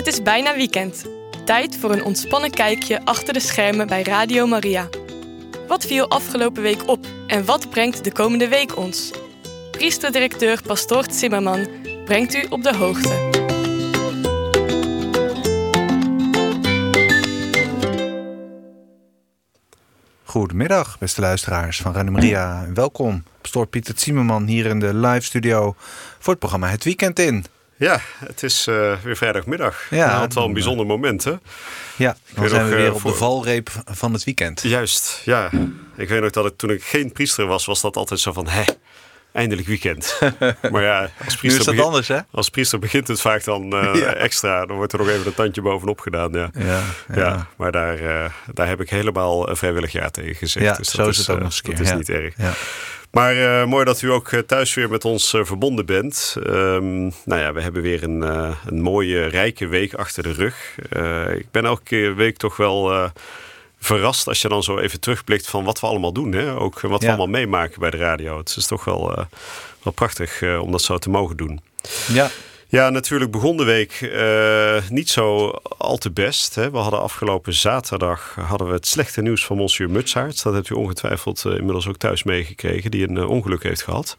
Het is bijna weekend. Tijd voor een ontspannen kijkje achter de schermen bij Radio Maria. Wat viel afgelopen week op en wat brengt de komende week ons? Priesterdirecteur Pastoor Zimmerman brengt u op de hoogte. Goedemiddag, beste luisteraars van Radio Maria. Welkom, pastoor Pieter Zimmerman hier in de live studio voor het programma Het Weekend In. Ja, het is weer vrijdagmiddag. Ja, dat is wel een bijzonder moment, hè? Ja, dan zijn we weer op de valreep van het weekend. Juist, ja. Ik weet nog dat toen ik geen priester was dat altijd zo van... eindelijk weekend. Maar ja, als priester, nu is dat anders, hè? Als priester begint het vaak dan extra. Dan wordt er nog even een tandje bovenop gedaan. Ja. Maar daar heb ik helemaal vrijwillig ja tegen gezegd. Ja, dus zo is het ook nog eens een keer. Dat is niet erg. Ja. Maar mooi dat u ook thuis weer met ons verbonden bent. We hebben weer een mooie, rijke week achter de rug. Ik ben elke week toch wel... verrast als je dan zo even terugblikt van wat we allemaal doen. Hè? Ook wat we allemaal meemaken bij de radio. Het is toch wel prachtig om dat zo te mogen doen. Ja, natuurlijk begon de week niet zo al te best. Hè? We hadden afgelopen zaterdag het slechte nieuws van Monsieur Mutsaerts. Dat hebt u ongetwijfeld inmiddels ook thuis meegekregen. Die een ongeluk heeft gehad.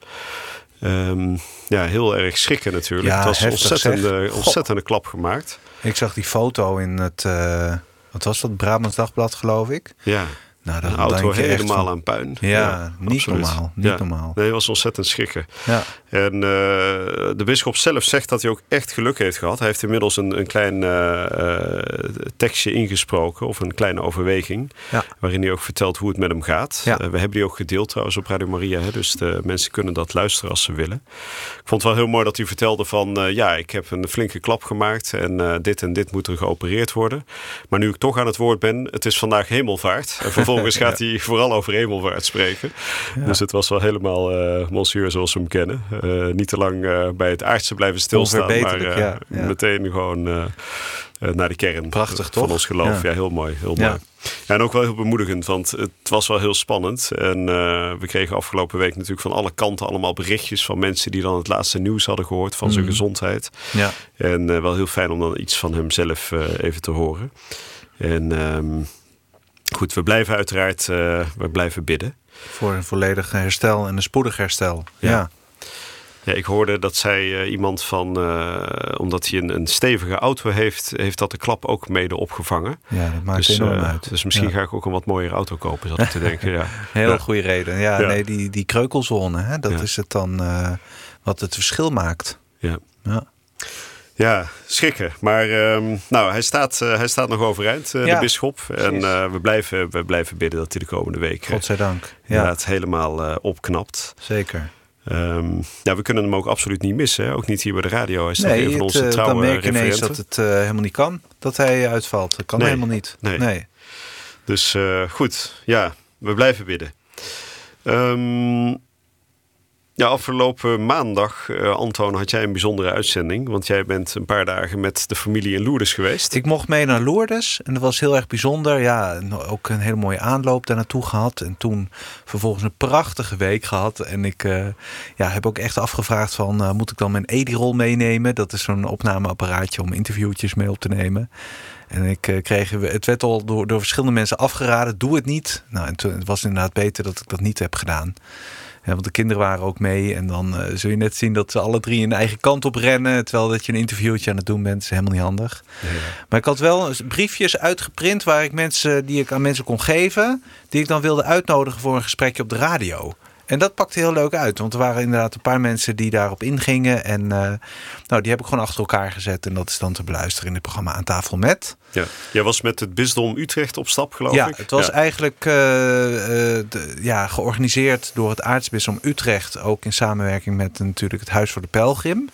Heel erg schrikken natuurlijk. Ja, het was heftig, een ontzettende klap gemaakt. Ik zag die foto in het... wat was dat? Brabants Dagblad, geloof ik. Ja. Nou, de auto helemaal aan puin. Ja, niet normaal. Niet normaal. Nee, het was ontzettend schrikken. Ja. En de bisschop zelf zegt dat hij ook echt geluk heeft gehad. Hij heeft inmiddels een klein tekstje ingesproken, of een kleine overweging, waarin hij ook vertelt hoe het met hem gaat. Ja. We hebben die ook gedeeld trouwens op Radio Maria, hè, dus de mensen kunnen dat luisteren als ze willen. Ik vond het wel heel mooi dat hij vertelde van, ik heb een flinke klap gemaakt en dit moet er geopereerd worden. Maar nu ik toch aan het woord ben, het is vandaag hemelvaart. En vervolgens gaat hij vooral over hemelvaart spreken. Ja. Dus het was wel helemaal monsieur zoals we hem kennen. Niet te lang bij het aardse blijven stilstaan, maar meteen gewoon naar de kern. Prachtig, van toch? Ons geloof. Ja, heel mooi. Heel mooi. Ja, en ook wel heel bemoedigend, want het was wel heel spannend. En we kregen afgelopen week natuurlijk van alle kanten allemaal berichtjes van mensen die dan het laatste nieuws hadden gehoord van zijn gezondheid. Ja. En wel heel fijn om dan iets van hemzelf even te horen. En goed, we blijven uiteraard bidden. Voor een volledig herstel en een spoedig herstel. Ja. Ja, ik hoorde dat zei iemand van, omdat hij een stevige auto heeft dat de klap ook mede opgevangen. Ja, dat maakt enorm uit. Dus misschien ga ik ook een wat mooiere auto kopen, zat ik te denken. Ja. Heel goede reden. Ja. Nee, die kreukelzone, hè, dat is het dan wat het verschil maakt. Ja, schrikken. Maar hij staat nog overeind, de bisschop. En we blijven bidden dat hij de komende week godzijdank het helemaal opknapt. Zeker. We kunnen hem ook absoluut niet missen. Hè? Ook niet hier bij de radio. Hij is een van onze trouwe dan merk je ineens referenten. dat het helemaal niet kan. Dat hij uitvalt. Dat kan helemaal niet. Nee. Dus goed. Ja, we blijven bidden. Afgelopen maandag, Anton, had jij een bijzondere uitzending. Want jij bent een paar dagen met de familie in Lourdes geweest. Ik mocht mee naar Lourdes en dat was heel erg bijzonder. Ja, ook een hele mooie aanloop daar naartoe gehad. En toen vervolgens een prachtige week gehad. En ik heb ook echt afgevraagd van, moet ik dan mijn Edirol meenemen? Dat is zo'n opnameapparaatje om interviewtjes mee op te nemen. En het werd al door verschillende mensen afgeraden, doe het niet. Nou, en toen, het was inderdaad beter dat ik dat niet heb gedaan. Ja, want de kinderen waren ook mee. En dan zul je net zien dat ze alle drie een eigen kant op rennen. Terwijl dat je een interviewtje aan het doen bent. Dat is helemaal niet handig. Ja. Maar ik had wel briefjes uitgeprint die ik aan mensen kon geven. Die ik dan wilde uitnodigen voor een gesprekje op de radio. En dat pakte heel leuk uit. Want er waren inderdaad een paar mensen die daarop ingingen. En die heb ik gewoon achter elkaar gezet. En dat is dan te beluisteren in het programma Aan Tafel Met. Ja. Jij was met het bisdom Utrecht op stap, geloof ik. Ja, het was eigenlijk georganiseerd door het aartsbisdom Utrecht. Ook in samenwerking met natuurlijk het Huis voor de Pelgrim.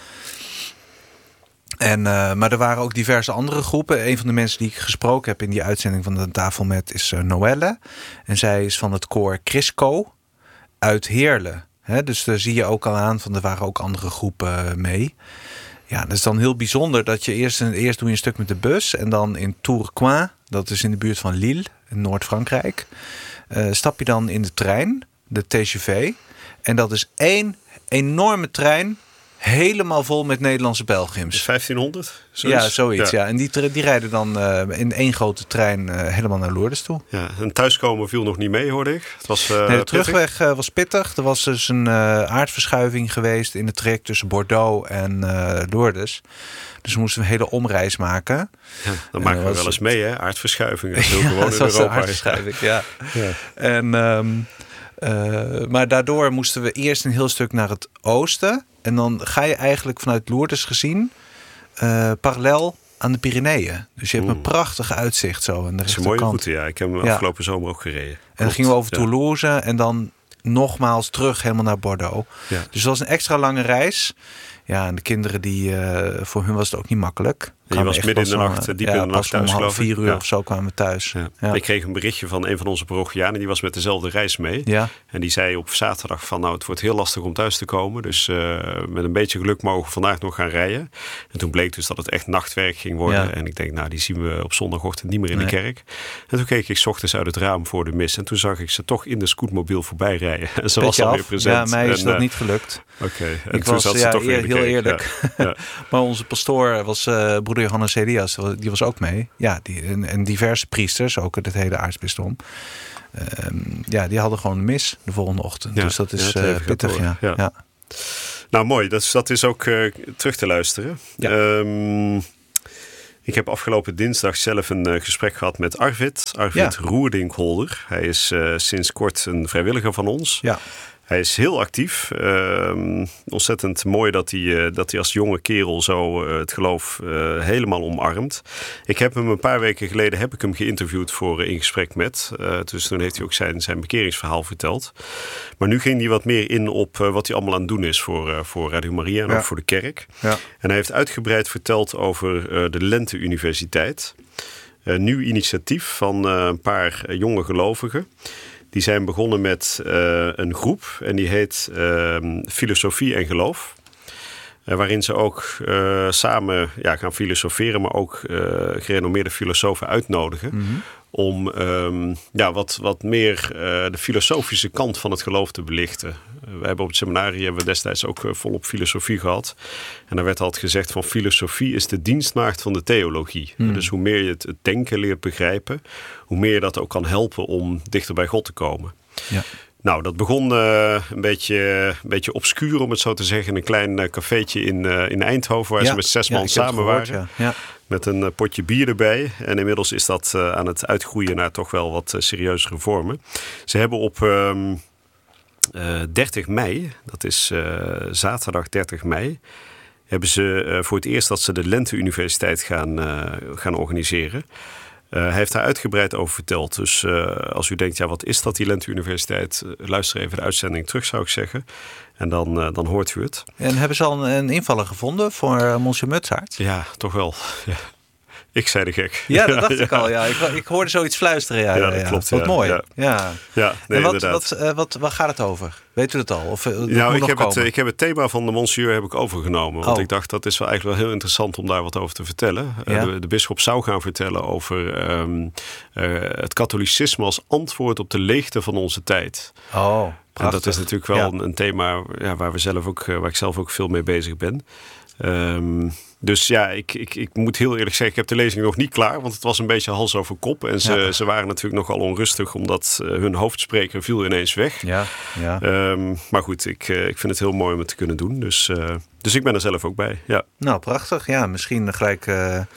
Maar er waren ook diverse andere groepen. Een van de mensen die ik gesproken heb in die uitzending van Aan Tafel Met is Noelle. En zij is van het koor Crisco uit Heerlen. Dus daar zie je ook al aan van er waren ook andere groepen mee. Ja, dat is dan heel bijzonder dat je eerst doe je een stuk met de bus en dan in Tourcoing, dat is in de buurt van Lille, in Noord-Frankrijk, stap je dan in de trein, de TGV. En dat is één enorme trein, helemaal vol met Nederlandse pelgrims. 1500? Zoiets? Ja, zoiets. Ja. En die rijden dan in één grote trein helemaal naar Lourdes toe. Ja, en thuiskomen viel nog niet mee, hoorde ik. Het was, de terugweg was pittig. Er was dus een aardverschuiving geweest in het traject tussen Bordeaux en Lourdes. Dus we moesten een hele omreis maken. Ja, dan maken we wel eens mee, hè? Aardverschuiving. Dat is heel gewoon in Europa. Aardverschuiving, ja. En, maar daardoor moesten we eerst een heel stuk naar het oosten. En dan ga je eigenlijk vanuit Lourdes gezien parallel aan de Pyreneeën. Dus je hebt een prachtig uitzicht zo aan de rechterkant. Dat is een mooie route, ja. Ik heb hem afgelopen zomer ook gereden. En dan gingen we over Toulouse en dan nogmaals terug helemaal naar Bordeaux. Ja. Dus dat was een extra lange reis. Ja, en de kinderen, voor hun was het ook niet makkelijk. Je was midden in de nacht, diep in de nacht thuis, geloof ik. 4 uur of zo kwamen we thuis. Ja. Ja. Ik kreeg een berichtje van een van onze parochianen. Die was met dezelfde reis mee. Ja. En die zei op zaterdag van, het wordt heel lastig om thuis te komen. Dus met een beetje geluk mogen we vandaag nog gaan rijden. En toen bleek dus dat het echt nachtwerk ging worden. Ja. En ik denk, die zien we op zondagochtend niet meer in de kerk. En toen keek ik 's ochtends uit het raam voor de mis. En toen zag ik ze toch in de scootmobiel voorbij rijden. En ze was alweer present. Ja, mij is dat niet gelukt. Oké. Ik was toch heel eerlijk. Ja. Maar onze pastoor was broeder Johannes Elias. Die was ook mee. Ja, en diverse priesters, ook het hele aartsbisdom. Die hadden gewoon een mis de volgende ochtend. Ja, dus dat is pittig. Ja. Nou, mooi. Dat is ook terug te luisteren. Ja. Ik heb afgelopen dinsdag zelf een gesprek gehad met Arvid Roerdinkholder. Hij is sinds kort een vrijwilliger van ons. Ja. Hij is heel actief. Ontzettend mooi dat hij als jonge kerel zo het geloof helemaal omarmt. Ik heb hem een paar weken geleden geïnterviewd voor In Gesprek Met. Dus toen heeft hij ook zijn bekeringsverhaal verteld. Maar nu ging hij wat meer in op wat hij allemaal aan het doen is voor Radio Maria en ook voor de kerk. Ja. En hij heeft uitgebreid verteld over de Lente Universiteit. Een nieuw initiatief van een paar jonge gelovigen. Die zijn begonnen met een groep en die heet Filosofie en Geloof. Waarin ze ook samen gaan filosoferen, maar ook gerenommeerde filosofen uitnodigen. Mm-hmm. Om wat meer de filosofische kant van het geloof te belichten. We hebben op het seminarie destijds ook volop filosofie gehad. En daar werd altijd gezegd van filosofie is de dienstmaagd van de theologie. Mm. Dus hoe meer je het denken leert begrijpen, hoe meer je dat ook kan helpen om dichter bij God te komen. Ja. Nou, dat begon een beetje obscuur, om het zo te zeggen, in een klein cafeetje in Eindhoven, waar ze met 6 man samen waren. Ja. Met een potje bier erbij. En inmiddels is dat aan het uitgroeien naar toch wel wat serieuzere vormen. Ze hebben op 30 mei, dat is zaterdag 30 mei... hebben ze voor het eerst dat ze de Lente Universiteit gaan organiseren. Hij heeft daar uitgebreid over verteld. Dus als u denkt, wat is dat, die Lente Universiteit? Luister even de uitzending terug, zou ik zeggen. En dan hoort u het. En hebben ze al een invaller gevonden voor Monsieur Mutsaert? Ja, toch wel. Ja. Ik zei de gek. Ja, dat dacht ik al. Ja. Ik hoorde zoiets fluisteren. Ja, dat klopt. Wat mooi. Ja. Nee, wat gaat het over? Weet u het al? Of, ik heb het thema van de Monsieur overgenomen. Want ik dacht, dat is wel eigenlijk wel heel interessant om daar wat over te vertellen. Ja. De bisschop zou gaan vertellen over het katholicisme als antwoord op de leegte van onze tijd. Oh, en dat is natuurlijk wel een thema waar ik zelf ook veel mee bezig ben. Dus ik moet heel eerlijk zeggen, ik heb de lezing nog niet klaar, want het was een beetje hals over kop. En ze waren natuurlijk nogal onrustig, omdat hun hoofdspreker viel ineens weg. Ja. Maar goed, ik vind het heel mooi om het te kunnen doen. Dus ik ben er zelf ook bij. Ja. Nou, prachtig. Ja, misschien gelijk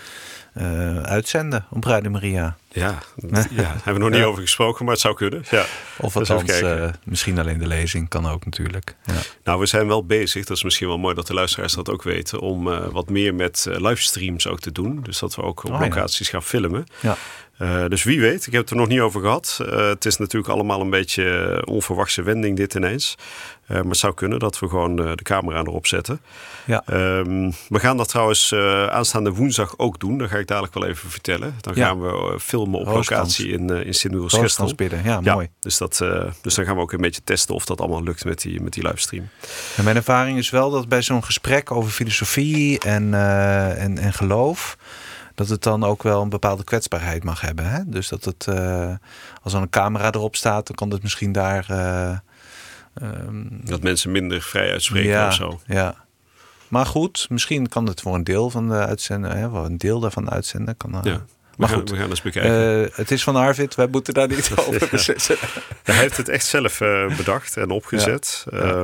uitzenden op Radio Maria. Ja, hebben we nog niet over gesproken, maar het zou kunnen. Ja. Of althans, misschien alleen de lezing kan ook natuurlijk. Ja. Nou, we zijn wel bezig, dat is misschien wel mooi dat de luisteraars dat ook weten, om wat meer met livestreams ook te doen. Dus dat we ook op locaties gaan filmen. Ja. Dus wie weet, ik heb het er nog niet over gehad. Het is natuurlijk allemaal een beetje onverwachte wending dit ineens. Maar het zou kunnen dat we gewoon de camera erop zetten. Ja. We gaan dat trouwens aanstaande woensdag ook doen. Dat ga ik dadelijk wel even vertellen. Dan gaan we filmen op locatie in Sint-Michiels-Gestel. Ja, mooi. Dus dan gaan we ook een beetje testen of dat allemaal lukt met die livestream. En mijn ervaring is wel dat bij zo'n gesprek over filosofie en geloof, dat het dan ook wel een bepaalde kwetsbaarheid mag hebben. Hè? Dus dat het, als er een camera erop staat, dan kan het misschien daar dat mensen minder vrij uitspreken of zo. Ja. Maar goed, misschien kan het voor een deel van de uitzender, een deel daarvan uitzenden. Maar goed, we gaan eens bekijken. Het is van Arvid, wij moeten daar niet over beslissen. Hij heeft het echt zelf bedacht en opgezet. Ja.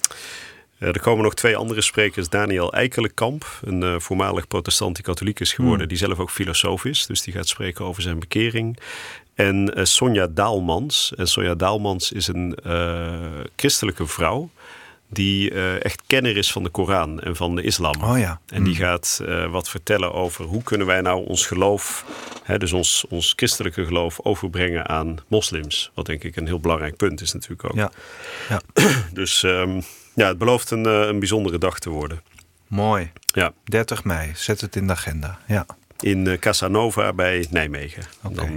Er komen nog 2 andere sprekers. Daniel Eikelenkamp, een voormalig protestant die katholiek is geworden. Die zelf ook filosoof is. Dus die gaat spreken over zijn bekering. En Sonja Daalmans. En Sonja Daalmans is een christelijke vrouw die echt kenner is van de Koran en van de islam. Oh ja. En die gaat wat vertellen over hoe kunnen wij nou ons geloof, dus ons christelijke geloof, overbrengen aan moslims. Wat denk ik een heel belangrijk punt is natuurlijk ook. Ja. Dus het belooft een bijzondere dag te worden. Mooi. Ja. 30 mei, zet het in de agenda. Ja. In Casanova bij Nijmegen. Okay.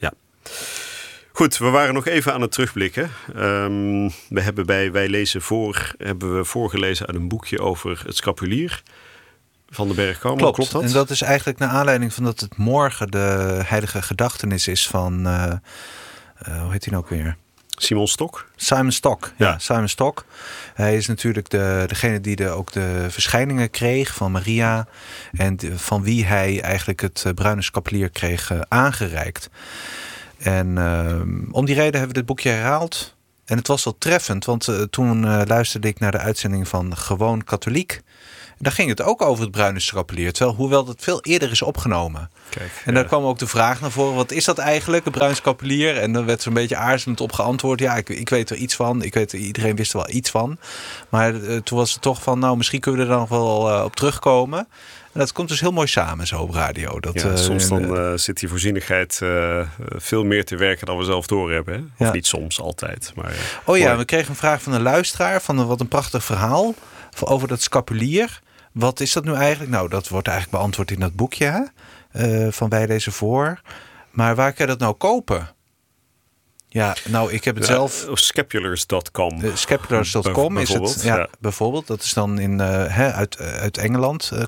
Goed, we waren nog even aan het terugblikken. We hebben bij Wij Lezen Voor hebben we voorgelezen uit een boekje over het scapulier van de Bergkamp. Klopt dat? En dat is eigenlijk naar aanleiding van dat het morgen de heilige gedachtenis is van, hoe heet hij nou ook weer? Simon Stok. Simon Stok, ja. Simon Stok. Hij is natuurlijk degene die ook de verschijningen kreeg van Maria. En van wie hij eigenlijk het bruine scapulier kreeg aangereikt. En om die reden hebben we dit boekje herhaald. En het was wel treffend, want toen luisterde ik naar de uitzending van Gewoon Katholiek. En daar ging het ook over het bruine scapulier. Hoewel dat veel eerder is opgenomen. Kijk, en daar kwam ook de vraag naar voren. Wat is dat eigenlijk, het bruine scapulier? En dan werd zo'n beetje aarzelend op geantwoord. Ja, ik weet er iets van. Iedereen wist er wel iets van. Maar toen was het toch van, misschien kunnen we er dan wel op terugkomen. En dat komt dus heel mooi samen zo op radio. Soms dan zit die voorzienigheid veel meer te werken dan we zelf doorhebben. Hè? Of niet soms, altijd. Maar, we kregen een vraag van een luisteraar. Wat een prachtig verhaal over dat scapulier. Wat is dat nu eigenlijk? Nou, dat wordt eigenlijk beantwoord in dat boekje van Wij Lezen Voor. Maar waar kan je dat nou kopen? Ja, nou, ik heb het zelf. Scapulars.com. Scapulars.com is het. Ja, bijvoorbeeld. Dat is dan uit Engeland